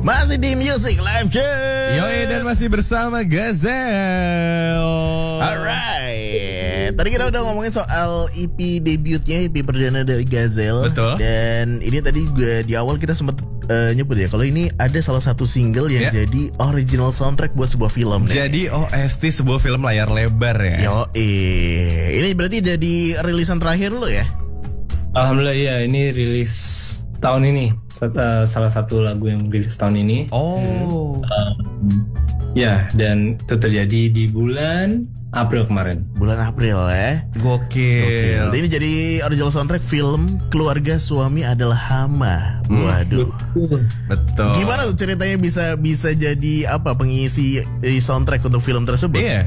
Masih di Music Live Jam. Yoi, dan masih bersama Gazel. Alright. Tadi kita udah ngomongin soal EP debutnya, EP perdana dari Gazel. Betul. Dan ini tadi juga di awal kita sempat nyebut ya, kalau ini ada salah satu single yang jadi original soundtrack buat sebuah film. Jadi OST sebuah film layar lebar ya. Yoi. Ini berarti jadi rilisan terakhir lo ya? Alhamdulillah ya, ini rilis tahun ini, salah satu lagu yang rilis tahun ini. Oh. Ya, dan itu terjadi di bulan April kemarin. Bulan April ya. Gokil. Ini jadi original soundtrack film Keluarga Suami Adalah Hama. Waduh. Betul. Gimana tuh ceritanya bisa jadi apa pengisi soundtrack untuk film tersebut? Iya.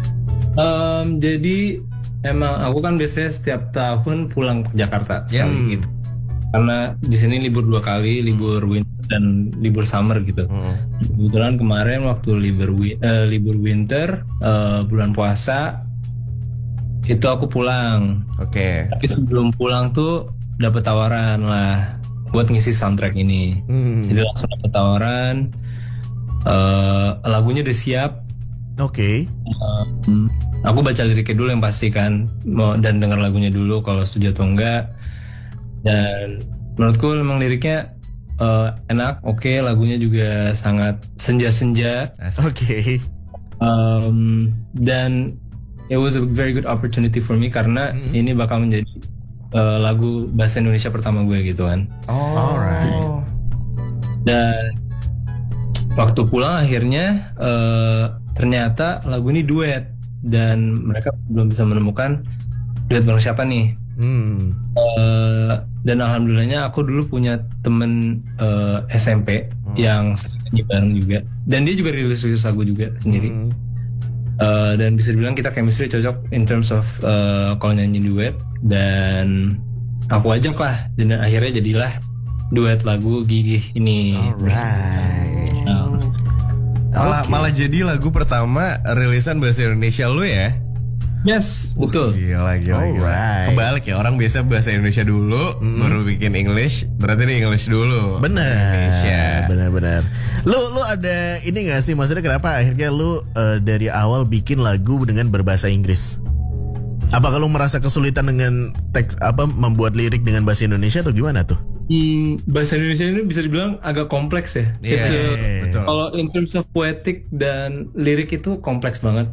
Jadi emang aku kan biasanya setiap tahun pulang ke Jakarta sekali gitu. Karena di sini libur 2 kali, libur winter dan libur summer gitu. Kebetulan kemarin waktu libur winter, bulan puasa itu aku pulang. Oke. Tapi sebelum pulang tuh dapat tawaran lah buat ngisi soundtrack ini. Jadi langsung dapat tawaran, lagunya udah siap. Oke. Aku baca liriknya dulu yang pasti kan, dan dengar lagunya dulu kalau setuju atau enggak. Dan menurutku memang liriknya enak, oke, lagunya juga sangat senja-senja. Oke. Dan it was a very good opportunity for me karena ini bakal menjadi lagu bahasa Indonesia pertama gue gitu kan. Oh. Alright. Dan waktu pulang akhirnya ternyata lagu ini duet dan mereka belum bisa menemukan duet bareng siapa nih. Dan alhamdulillahnya aku dulu punya temen SMP yang sering nyanyi bareng juga, dan dia juga rilis lagu juga sendiri. Dan bisa dibilang kita chemistry cocok in terms of kalau nyanyi duet, dan aku ajak lah, dan akhirnya jadilah duet lagu Gigih ini. Malah jadi lagu pertama rilisan bahasa Indonesia lu ya? Yes, betul. Gila. Kebalik ya, orang biasa bahasa Indonesia dulu, baru bikin English. Berarti ini English dulu. Benar. Lu ada ini nggak sih, maksudnya kenapa akhirnya lu dari awal bikin lagu dengan berbahasa Inggris? Apa kalau merasa kesulitan dengan teks membuat lirik dengan bahasa Indonesia atau gimana tuh? Bahasa Indonesia ini bisa dibilang agak kompleks ya. Betul. Kalau in terms of poetic dan lirik itu kompleks banget.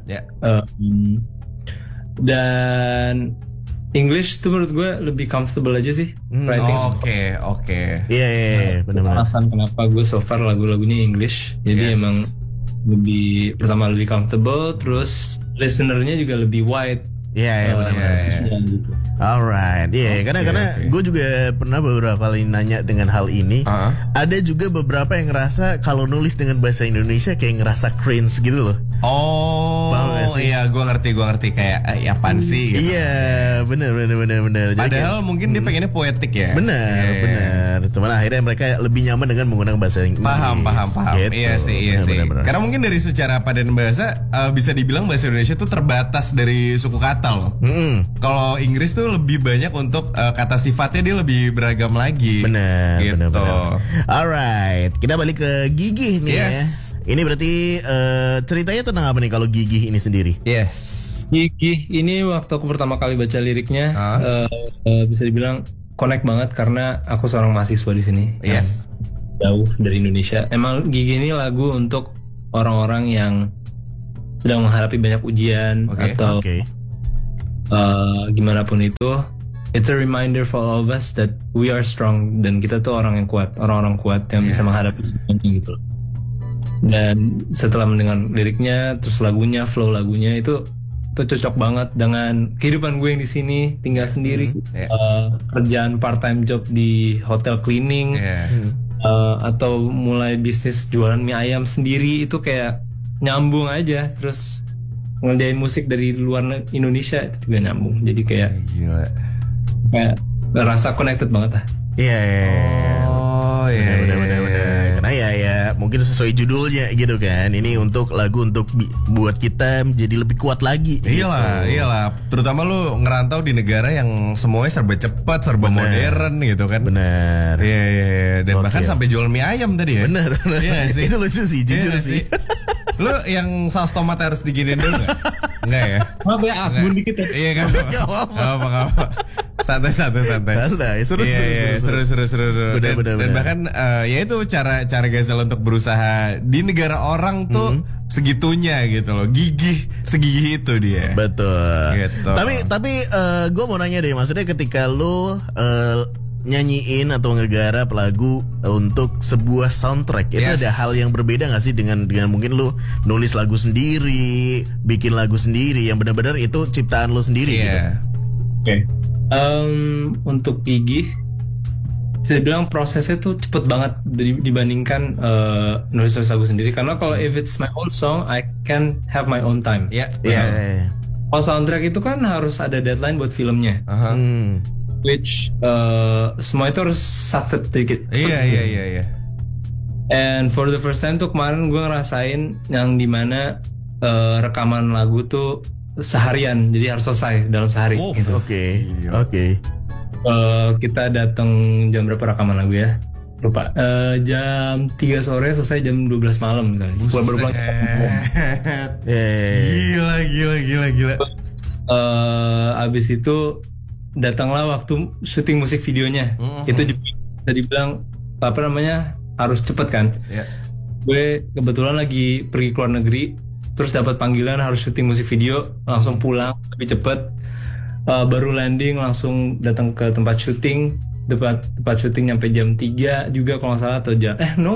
Dan English tuh menurut gue lebih comfortable aja sih writing. Oke. Iya, benar-benar. Alasan kenapa gue so far lagu-lagunya English. Jadi emang lebih comfortable, terus listenernya juga lebih wide. Iya, benar-benar. Gitu. Alright, karena gue juga pernah beberapa kali nanya dengan hal ini. Ada juga beberapa yang ngerasa kalau nulis dengan bahasa Indonesia kayak ngerasa cringe gitu loh. Iya, gue ngerti kayak apaan sih gitu. Iya, benar. Padahal mungkin dia pengennya poetik ya. Benar. Cuman akhirnya mereka lebih nyaman dengan menggunakan bahasa Inggris. Paham. Gitu. Iya sih. Benar. Karena mungkin dari secara padan bahasa bisa dibilang bahasa Indonesia tuh terbatas dari suku kata loh. Kalau Inggris tuh lebih banyak untuk kata sifatnya, dia lebih beragam lagi. Benar. Alright, kita balik ke Gigih nih ya. Ini berarti ceritanya tentang apa nih kalau Gigih ini sendiri? Gigih ini waktu aku pertama kali baca liriknya bisa dibilang connect banget karena aku seorang mahasiswa di sini. Jauh dari Indonesia. Emang Gigih ini lagu untuk orang-orang yang sedang menghadapi banyak ujian atau gimana pun itu. It's a reminder for all of us that we are strong, dan kita tuh orang yang kuat, orang-orang kuat yang bisa menghadapi semuanya gitu. Dan setelah mendengar liriknya, terus lagunya, flow lagunya itu cocok banget dengan kehidupan gue yang di sini, tinggal sendiri, kerjaan part time job di hotel cleaning, atau mulai bisnis jualan mie ayam sendiri, itu kayak nyambung aja. Terus ngerjain musik dari luar Indonesia itu juga nyambung, jadi kayak kayak rasa connected banget lah. Benar. Karena ya ya mungkin sesuai judulnya gitu kan. Ini untuk lagu untuk buat kita menjadi lebih kuat lagi. Iyalah. Terutama lu ngerantau di negara yang semuanya serba cepat, serba modern gitu kan. Benar. Iya. Dan bahkan sampai jual mie ayam tadi ya. Benar. Iya sih. Itu lucu sih, jujur sih. Lu yang saus tomat harus diginiin dulu gak? Enggak ya? Maaf ya, asbun dikit ya. Iya kan? Gak apa-apa. Santai. Seru. Dan bahkan ya itu cara Gazel untuk berusaha di negara orang tuh segitunya gitu loh, segigih itu dia. Betul. Gitu. Tapi gue mau nanya deh, maksudnya ketika lu nyanyiin atau ngegarap lagu untuk sebuah soundtrack, itu ada hal yang berbeda gak sih dengan mungkin lu nulis lagu sendiri, bikin lagu sendiri yang benar-benar itu ciptaan lu sendiri gitu. Oke. Untuk gigih, saya bilang prosesnya tuh cepet banget dibandingkan nulis lagu sendiri. Karena kalau if it's my own song, I can have my own time. Kalau soundtrack itu kan harus ada deadline buat filmnya. Which semua itu harus satset dikit. Iya. And for the first time tuh kemarin gue ngerasain yang dimana rekaman lagu tuh seharian, jadi harus selesai dalam sehari. Gitu. Oke. Kita datang jam berapa rekaman lagu ya? Lupa. Jam 3 sore selesai jam 12 malam misalnya. Baru pulang. Gila. Abis itu datanglah waktu syuting musik videonya. Itu juga bisa dibilang harus cepet kan. Gue kebetulan lagi pergi ke luar negeri, terus dapat panggilan harus syuting musik video, langsung pulang lebih cepet. Baru landing langsung datang ke tempat syuting nyampe jam 3 juga kalau nggak salah, atau jam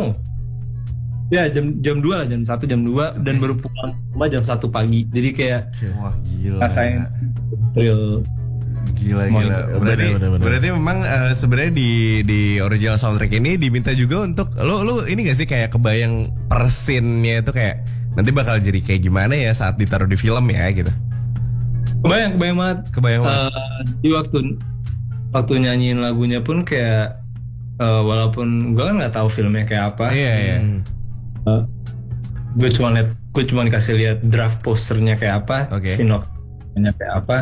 jam 2 lah, jam 1 jam 2 dan baru pulang rumah jam 1 pagi. Jadi kayak rasain real. Gila. Berarti memang sebenarnya di original soundtrack ini diminta juga untuk lu ini gak sih kayak kebayang persinnya itu kayak nanti bakal jadi kayak gimana ya saat ditaruh di film ya gitu. Kebayang banget. Di waktu nyanyiin lagunya pun kayak walaupun gue kan nggak tahu filmnya kayak apa. Iya. Gue cuma dikasih lihat draft posternya kayak apa, sinopsisnya kayak apa.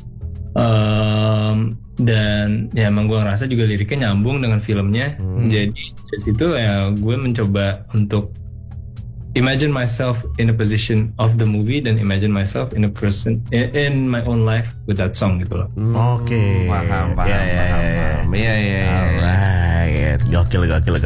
Dan ya emang gue ngerasa juga liriknya nyambung dengan filmnya. Jadi dari situ ya gue mencoba untuk imagine myself in a position of the movie dan imagine myself in a person in my own life with that song gitu loh. Oke. Paham. Iya. Alright. Gokil.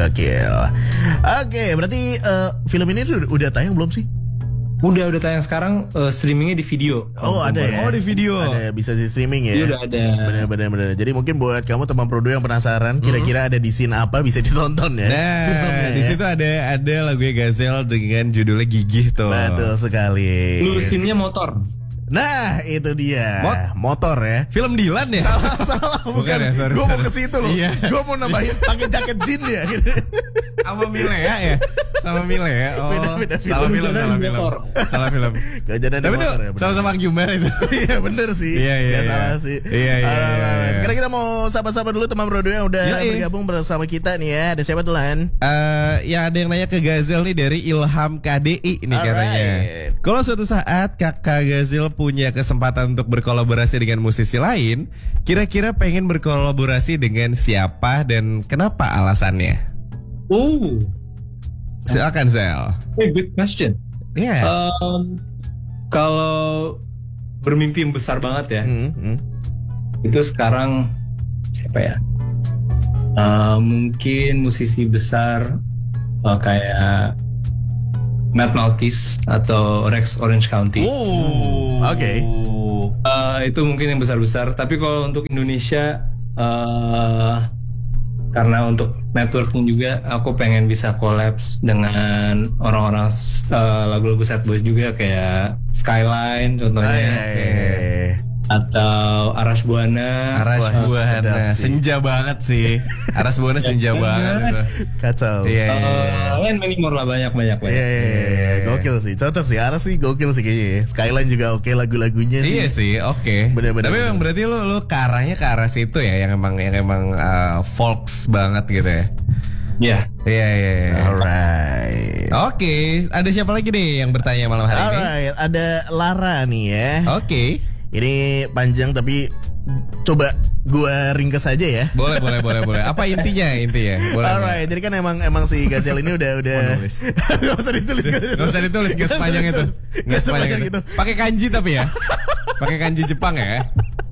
Oke, berarti film ini udah tayang belum sih? Udah tayang sekarang, streamingnya di video. Ada ya? Di video. Ada, bisa di streaming ya? Iya udah ada. Benar. Jadi mungkin buat kamu teman Prodo yang penasaran, kira-kira ada di scene apa bisa ditonton ya? Nah, di situ ada lagunya Gazel dengan judulnya Gigih tuh. Betul sekali. Lu scene-nya motor. Nah, itu dia. Motor ya. Film Dilan ya? Salah, bukan. Ya, sorry. Gue mau ke situ loh. Iya. Gue mau nambahin pakai jaket jin ya. Sama Milea ya? Sama Milea. Oh, beda salah film. Kejadan tapi itu motor ya. sama-sama Gyumar itu. Iya bener sih. Iya. Salah sih. Iya. Sekarang kita mau sapa-sapa dulu teman Prodo yang udah bergabung bersama kita nih ya. Ada siapa tuh Lan? Ya ada yang nanya ke Gazel nih dari Ilham KDI nih katanya. Kalau suatu saat kakak Gazel punya kesempatan untuk berkolaborasi dengan musisi lain, kira-kira pengen berkolaborasi dengan siapa dan kenapa alasannya? Silakan Zel. Good question. Iya. Kalau bermimpi besar banget ya, itu sekarang siapa ya? Mungkin musisi besar kayak Matt Maltese atau Rex Orange County. Oke. Itu mungkin yang besar-besar. Tapi kalau untuk Indonesia, karena untuk networking juga, aku pengen bisa collabs dengan orang-orang lagu-lagu Sad Boys juga kayak Skyline contohnya. Atau Arash Buana. Senja banget sih. Arash Buana senja banget itu. Kacau. Lain many more lah, banyak. Iya. Gokil sih. Cocok sih. Arash sih gokil sih kayaknya. Skyline juga oke lagu-lagunya sih. Iya sih, oke. Bener-bener. Tapi memang berarti lu ke arahnya ke arah situ ya, yang emang folks banget gitu ya. Iya. Iya. Alright. Oke, ada siapa lagi nih yang bertanya malam hari ini? Alright, ada Lara nih ya. Oke. Ini panjang tapi coba gua ringkes aja ya. Boleh. Apa intinya? Boleh. Alright, jadi kan emang si Gazel ini udah nulis. Gak usah ditulis. Gak usah ditulis, gak sepanjang itu. Gak sepanjang itu. Pakai kanji tapi ya. Pakai kanji Jepang ya.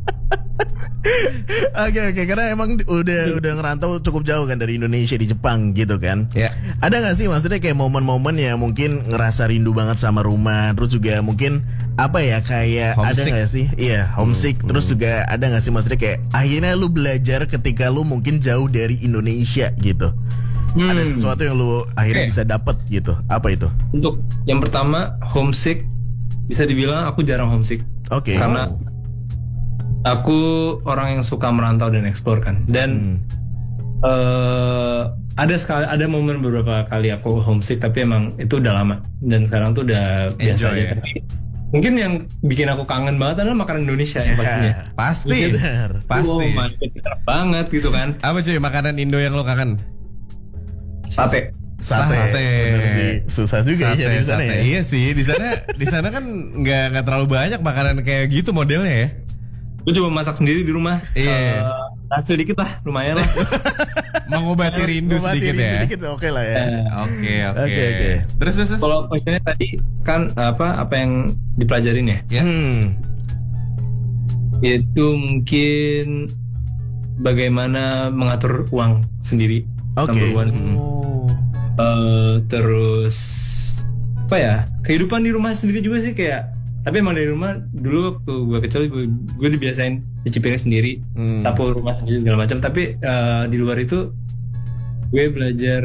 Oke, karena emang udah ngerantau cukup jauh kan dari Indonesia di Jepang gitu kan. Ya. Ada gak sih maksudnya kayak momen-momen ya mungkin ngerasa rindu banget sama rumah, terus juga mungkin apa ya kayak homesick. ada gak sih? Iya, homesick. Terus juga ada gak sih maksudnya kayak akhirnya lu belajar ketika lu mungkin jauh dari Indonesia gitu. Ada sesuatu yang lu akhirnya bisa dapet gitu. Apa itu? Untuk yang pertama, homesick, bisa dibilang aku jarang homesick. Oke. Karena aku orang yang suka merantau dan eksplor kan. Dan ada momen beberapa kali aku homesick, tapi emang itu udah lama. Dan sekarang tuh udah biasa aja. Ya? Tapi mungkin yang bikin aku kangen banget adalah makanan Indonesia yang pastinya. Pasti. Oh my God, enak banget gitu kan. Apa cuy makanan Indo yang lo kangen? Sate. Bener sih. Susah juga ya di sana ya. Iya sih, di sana kan nggak terlalu banyak makanan kayak gitu modelnya ya. Gue coba masak sendiri di rumah. Iya. Hasil dikit lah, lumayan lah. Mengobati rindu sedikit ya. Oke lah ya. Oke. Terus. Kalau questionnya tadi kan apa yang dipelajarin ya? Ya. Itu mungkin bagaimana mengatur uang sendiri. Oke. Terus apa ya? Kehidupan di rumah sendiri juga sih kayak. Tapi emang dari rumah dulu waktu gue kecil gue dibiasain cuci piring sendiri, sapu rumah sendiri segala macam. Tapi di luar itu gue belajar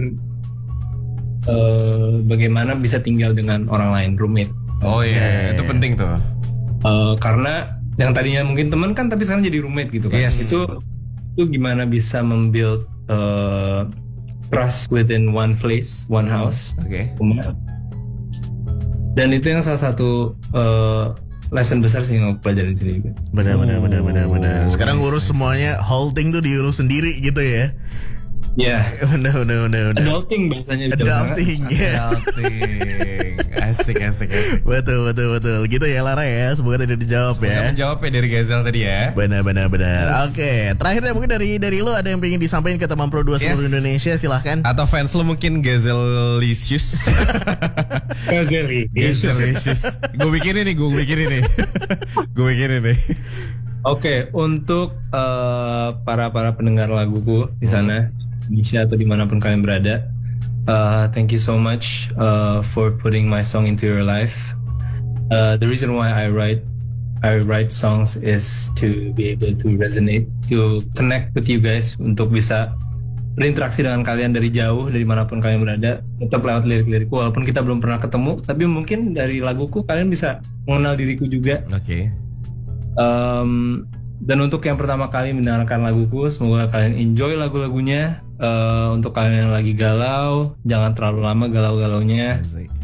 bagaimana bisa tinggal dengan orang lain, roommate. Oh iya, itu penting tuh. Karena yang tadinya mungkin teman kan, tapi sekarang jadi roommate gitu kan. Yes. Itu gimana bisa membuild trust within one place, one house. Oke. Dan itu yang salah satu lesson besar sih yang aku pelajarin di sini juga. Benar. Sekarang ngurus semuanya, holding tuh diurus sendiri gitu ya. Ya. Benar. Adulting bahasanya. Adulting. Asik. Betul. Gitu ya Lara ya. Semoga tadi dijawab ya. Menjawab ya dari Gazel tadi ya. Benar. Oke, terakhirnya mungkin dari lo ada yang pengen disampaikan ke teman Pro 2 seluruh Indonesia, silahkan. Atau fans lo mungkin Gazelicious. Gazelicious. Gue bikin ini. Oke, untuk para pendengar laguku di sana, Indonesia atau dimanapun kalian berada, thank you so much for putting my song into your life. The reason why I write songs is to be able to resonate, to connect with you guys, untuk bisa berinteraksi dengan kalian dari jauh, dari manapun kalian berada, tetap lewat lirik-lirikku. Walaupun kita belum pernah ketemu, tapi mungkin dari laguku kalian bisa mengenal diriku juga. Oke. Dan untuk yang pertama kali mendengarkan laguku, semoga kalian enjoy lagu-lagunya. Untuk kalian yang lagi galau, jangan terlalu lama galau-galaunya.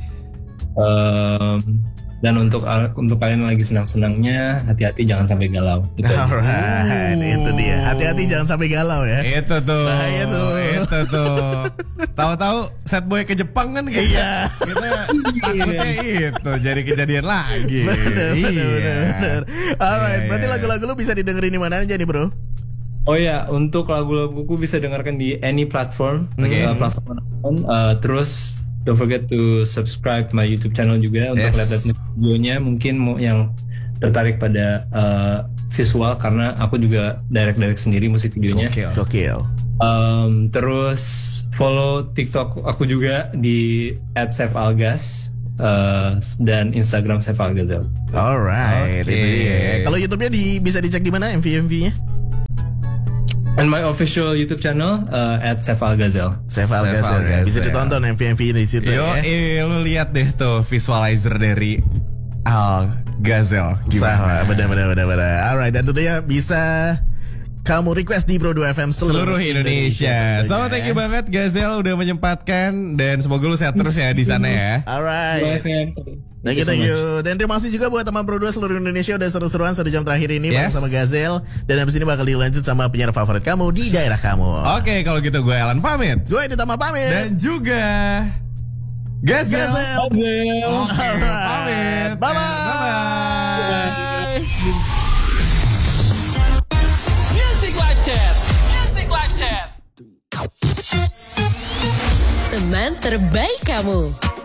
Dan untuk kalian yang lagi senang-senangnya, hati-hati jangan sampai galau. Alright, itu dia. Hati-hati jangan sampai galau ya. Itu tuh. Bahaya tuh. Itu tuh. Tahu-tahu set boy ke Jepang kan kayak. Iya. Kita takutnya itu jadi kejadian lagi. Benar. Alright, berarti lagu-lagu lu bisa didengerin di mana aja nih, Bro? Oh ya, untuk lagu-laguku bisa dengarkan di any platform, platform manapun. Terus don't forget to subscribe my YouTube channel juga untuk lihat videonya. Mungkin mau yang tertarik pada visual, karena aku juga direct sendiri musik videonya. Gokil. Terus follow TikTok aku juga di @saifalgas dan Instagram saifalgazel. Alright, itu dia. Kalau YouTube-nya bisa dicek di mana MV-nya? And my official YouTube channel @saifalgazel. Saifalgazel. Bisa ditonton MV di situ ya. Lu lihat deh tuh visualizer dari Al Gazel. Sama, benar. Alright, dan tentunya bisa kamu request di Pro 2 FM seluruh Indonesia. So thank you banget Gazel udah menyempatkan, dan semoga lu sehat terus ya di sana ya. Alright. Thank you. Dan terima kasih juga buat teman Pro 2 seluruh Indonesia udah seru-seruan 1 jam terakhir ini bersama Gazel. Dan habis ini bakal dilanjut sama penyiar favorit kamu di daerah kamu. Oke, kalau gitu gue Alan pamit. Gue Ditama pamit. Dan juga Gazel. Gazel. Oke, pamit. Bye-bye. Music Live Chat. Music Live Chat. Teman terbaik kamu.